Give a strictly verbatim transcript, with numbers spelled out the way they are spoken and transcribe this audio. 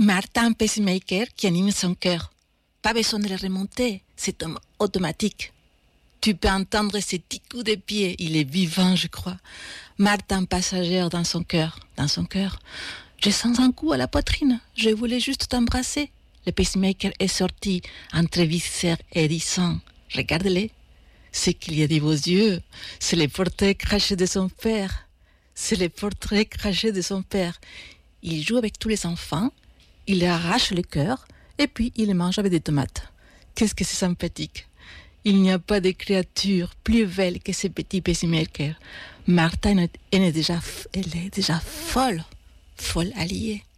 Martin Pacemaker qui anime son cœur. Pas besoin de le remonter, c'est automatique. Tu peux entendre ses petits coups de pied, il est vivant, je crois. Martin passagère dans son cœur, dans son cœur. Je sens un coup à la poitrine, je voulais juste t'embrasser. Le pacemaker est sorti entre viscères hérissants. Regarde-les. C'est qu'il y a des beaux yeux. C'est le portrait craché de son père. C'est le portrait craché de son père. Il joue avec tous les enfants, il leur arrache le cœur et puis il les mange avec des tomates. Qu'est-ce que c'est sympathique. Il n'y a pas de créature plus belle que ce petit pacemaker. Martha, elle est déjà, elle est déjà folle, folle alliée.